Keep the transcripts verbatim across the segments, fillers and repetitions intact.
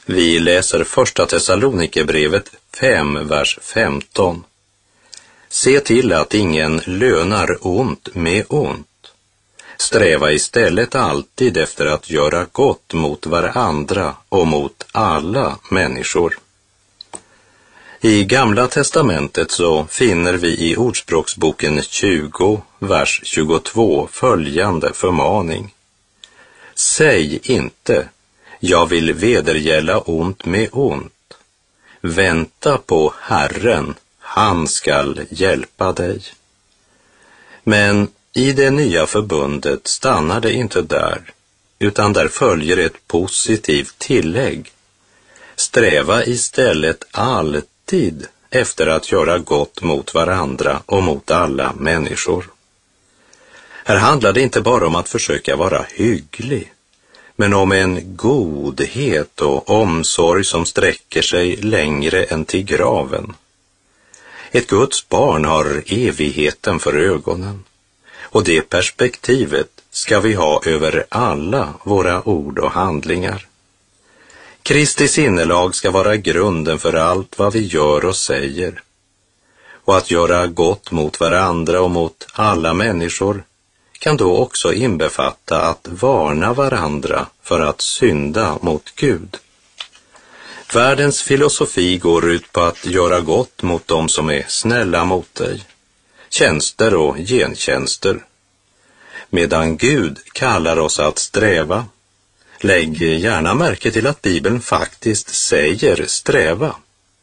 Vi läser första Thessalonikerbrevet fem, vers femton. Se till att ingen lönar ont med ont. Sträva istället alltid efter att göra gott mot varandra och mot alla människor. I Gamla testamentet så finner vi i Ordspråksboken tjugo, vers tjugotvå följande förmaning. Säg inte, jag vill vedergälla ont med ont. Vänta på Herren, han skall hjälpa dig. Men i det nya förbundet stannar det inte där, utan där följer ett positivt tillägg. Sträva istället alltid efter att göra gott mot varandra och mot alla människor. Här handlar det inte bara om att försöka vara hygglig, men om en godhet och omsorg som sträcker sig längre än till graven. Ett Guds barn har evigheten för ögonen, och det perspektivet ska vi ha över alla våra ord och handlingar. Kristi sinnelag ska vara grunden för allt vad vi gör och säger. Och att göra gott mot varandra och mot alla människor kan då också inbefatta att varna varandra för att synda mot Gud. Världens filosofi går ut på att göra gott mot dem som är snälla mot dig, tjänster och gentjänster. Medan Gud kallar oss att sträva. Lägg gärna märke till att Bibeln faktiskt säger sträva.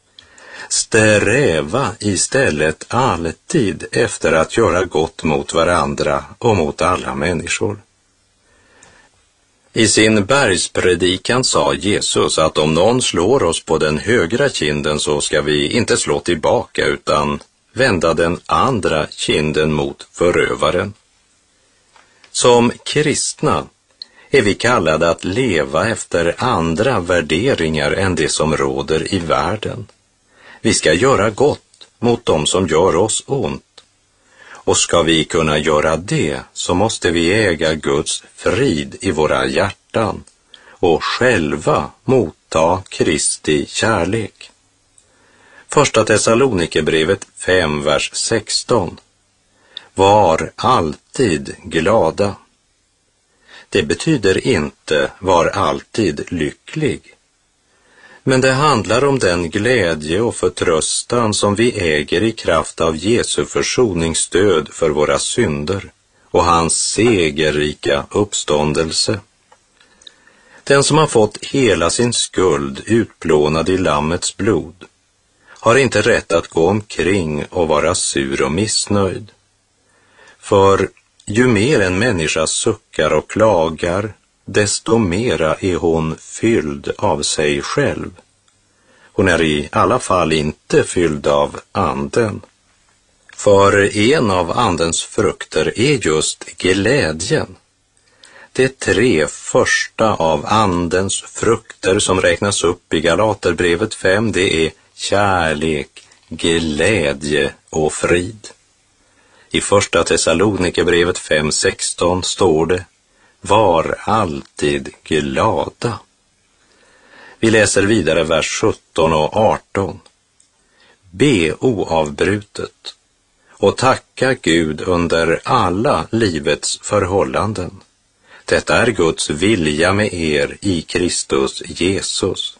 Sträva istället alltid efter att göra gott mot varandra och mot alla människor. I sin bergspredikan sa Jesus att om någon slår oss på den högra kinden så ska vi inte slå tillbaka utan vända den andra kinden mot förövaren. Som kristna är vi kallade att leva efter andra värderingar än det som råder i världen. Vi ska göra gott mot dem som gör oss ont. Och ska vi kunna göra det så måste vi äga Guds frid i våra hjärtan och själva motta Kristi kärlek. Första Thessalonikerbrevet fem, vers sexton. Var alltid glada. Det betyder inte var alltid lycklig. Men det handlar om den glädje och förtröstan som vi äger i kraft av Jesu försoningsstöd för våra synder och hans segerrika uppståndelse. Den som har fått hela sin skuld utplånad i Lammets blod har inte rätt att gå omkring och vara sur och missnöjd. För ju mer en människa suckar och klagar, desto mera är hon fylld av sig själv. Hon är i alla fall inte fylld av anden. För en av andens frukter är just glädjen. De tre första av andens frukter som räknas upp i Galaterbrevet fem, det är kärlek, glädje och frid. I första Thessalonikerbrevet fem sexton står det: var alltid glada. Vi läser vidare vers sjutton och arton. Be oavbrutet och tacka Gud under alla livets förhållanden. Detta är Guds vilja med er i Kristus Jesus.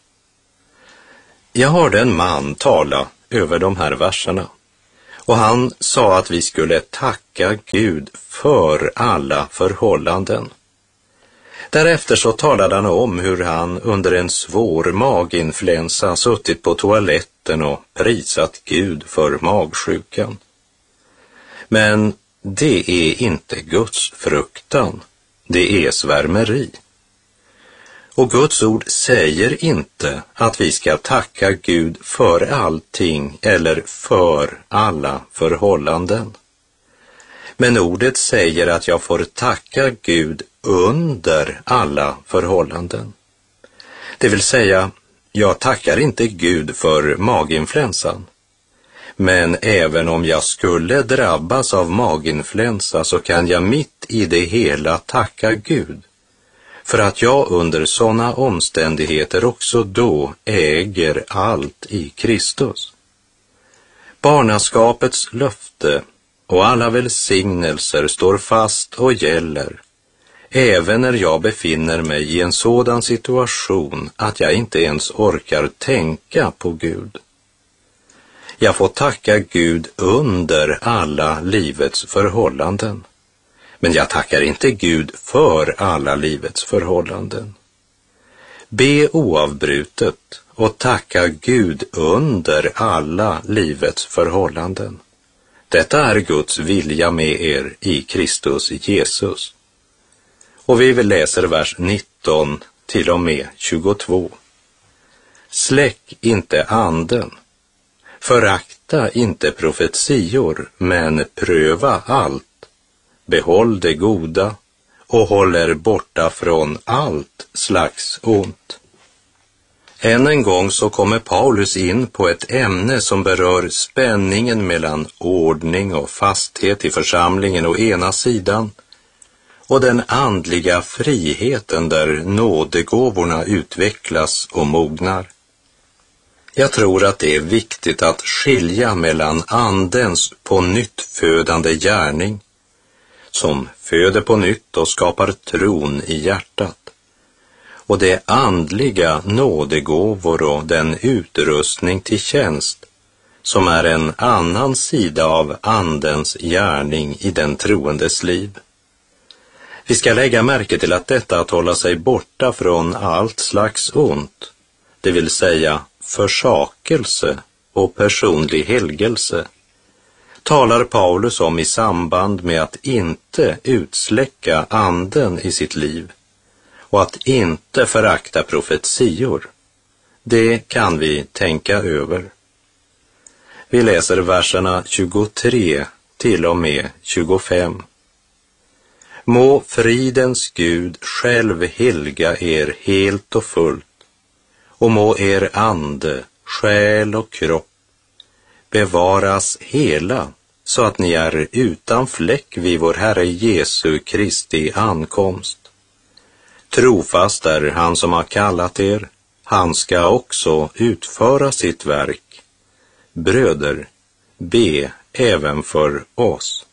Jag hörde en man tala över de här verserna. Och han sa att vi skulle tacka Gud för alla förhållanden. Därefter så talade han om hur han under en svår maginfluensa suttit på toaletten och prisat Gud för magsjukan. Men det är inte Guds fruktan, det är svärmeri. Och Guds ord säger inte att vi ska tacka Gud för allting eller för alla förhållanden. Men ordet säger att jag får tacka Gud under alla förhållanden. Det vill säga, jag tackar inte Gud för maginfluensan. Men även om jag skulle drabbas av maginfluensa så kan jag mitt i det hela tacka Gud. för att jag under sådana omständigheter också då äger allt i Kristus. Barnaskapets löfte och alla välsignelser står fast och gäller, även när jag befinner mig i en sådan situation att jag inte ens orkar tänka på Gud. Jag får tacka Gud under alla livets förhållanden. Men jag tackar inte Gud för alla livets förhållanden. Be oavbrutet och tacka Gud under alla livets förhållanden. Detta är Guds vilja med er i Kristus Jesus. Och vi läser vers nitton till och med tjugotvå. Släck inte anden. Förakta inte profetior, men pröva allt. Behåll det goda och håll er borta från allt slags ont. Än en gång så kommer Paulus in på ett ämne som berör spänningen mellan ordning och fasthet i församlingen å ena sidan och den andliga friheten där nådegåvorna utvecklas och mognar. Jag tror att det är viktigt att skilja mellan andens på nytt födande gärning som föder på nytt och skapar tron i hjärtat, och det andliga nådegåvor och den utrustning till tjänst som är en annan sida av andens gärning i den troendes liv. Vi ska lägga märke till att detta att hålla sig borta från allt slags ont, det vill säga försakelse och personlig helgelse, talar Paulus om i samband med att inte utsläcka anden i sitt liv och att inte förakta profetior. Det kan vi tänka över. Vi läser verserna tjugotre till och med tjugofem. Må fridens Gud själv helga er helt och fullt, och må er ande, själ och kropp bevaras hela, så att ni är utan fläck vid vår Herre Jesu Kristi ankomst. Trofast är han som har kallat er, han ska också utföra sitt verk. Bröder, be även för oss.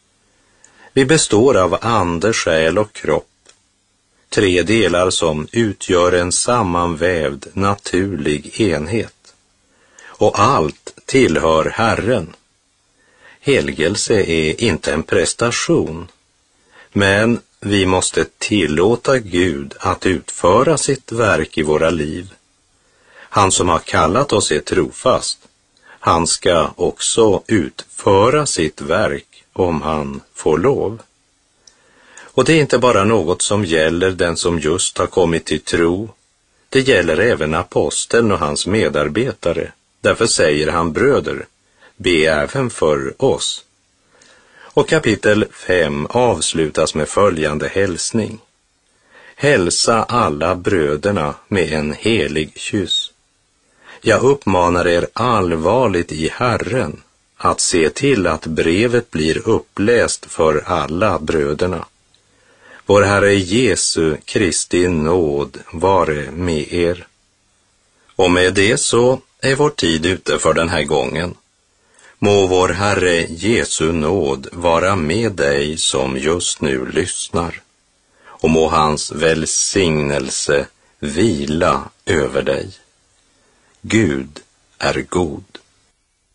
Vi består av ande, själ och kropp, tre delar som utgör en sammanvävd naturlig enhet. Och allt tillhör Herren. Helgelse är inte en prestation, men vi måste tillåta Gud att utföra sitt verk i våra liv. Han som har kallat oss är trofast. Han ska också utföra sitt verk om han får lov. Och det är inte bara något som gäller den som just har kommit till tro. Det gäller även aposteln och hans medarbetare. Därför säger han, bröder, be även för oss. Och kapitel fem avslutas med följande hälsning. Hälsa alla bröderna med en helig kyss. Jag uppmanar er allvarligt i Herren att se till att brevet blir uppläst för alla bröderna. Vår Herre Jesu Kristi nåd vare med er. Och med det så är vår tid ute för den här gången. Må vår Herre Jesu nåd vara med dig som just nu lyssnar. Och må hans välsignelse vila över dig. Gud är god.